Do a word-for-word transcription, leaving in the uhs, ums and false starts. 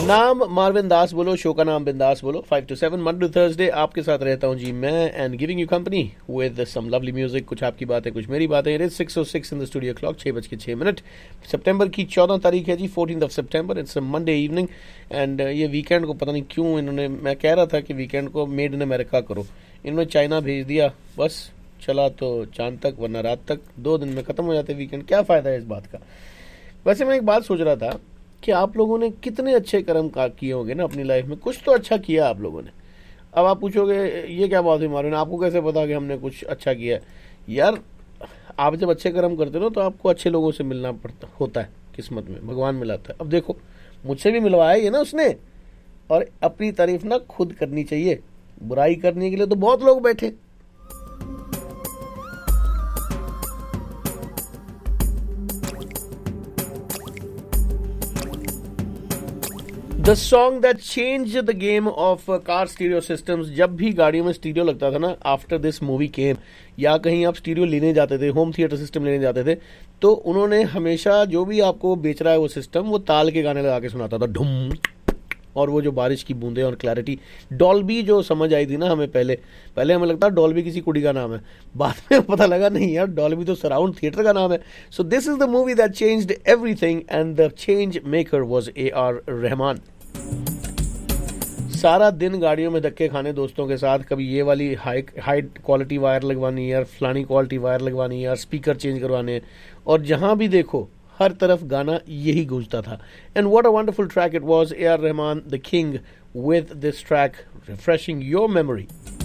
नाम मार्विन दास बोलो, शो का नाम बिंदास बोलो। Five to seven Monday to Thursday आपके साथ रहता हूँ जी मैं, and giving you company with some lovely music. कुछ आपकी बातें, कुछ मेरी बातें। It is six O six in the studio clock, छः बज के छः मिनट। सितंबर की चौदह तारीख है जी, fourteen of September. It's Monday evening and ये वीकेंड को पता नहीं क्यों इन्होंने, मैं कह रहा था कि वीकेंड को मेड इन अमेरिका करो, इन्होंने चाइना भेज दिया। बस चला तो चांद तक, वरना रात तक। दो दिन में खत्म हो जाते वीकेंड, क्या फायदा है इस बात का। वैसे मैं एक बात सोच रहा था कि आप लोगों ने कितने अच्छे कर्म का किए होंगे ना अपनी लाइफ में, कुछ तो अच्छा किया आप लोगों ने। अब आप पूछोगे ये क्या बात हुई मारो, आपको कैसे पता कि हमने कुछ अच्छा किया। यार आप जब अच्छे कर्म करते हो तो आपको अच्छे लोगों से मिलना पड़ता होता है, किस्मत में भगवान मिलाता है। अब देखो मुझसे भी मिलवाया ये ना उसने, और अपनी तारीफ ना खुद करनी चाहिए, बुराई करने के लिए तो बहुत लोग बैठे। The song that change the game of car stereo systems. जब भी गाड़ियों में स्टीरियो लगता था ना, आफ्टर दिस मूवी केम, या कहीं आप स्टीरियो लेने जाते थे, होम थिएटर सिस्टम लेने जाते थे, तो उन्होंने हमेशा जो भी आपको बेच रहा है वो सिस्टम, वो ताल के गाने लगा के सुनाता था, ढुम। और वो जो बारिश की बूंदें और क्लैरिटी, डॉल्बी जो समझ आई थी ना हमें, पहले पहले हमें लगता डॉल्बी किसी कुड़ी का नाम है, बाद में पता लगा नहीं यार, डॉल्बी तो सराउंड थिएटर का नाम है। So this is the movie that changed everything and the change maker was A R Rahman. सारा दिन गाड़ियों में धक्के खाने दोस्तों के साथ, कभी ये वाली हाई हाई क्वालिटी वायर लगवानी यार, फलानी क्वालिटी वायर लगवानी यार, स्पीकर चेंज करवाने, और जहां भी देखो हर तरफ गाना यही गूंजता था। And what a wonderful track it was. A R Rahman the king with this track refreshing your memory.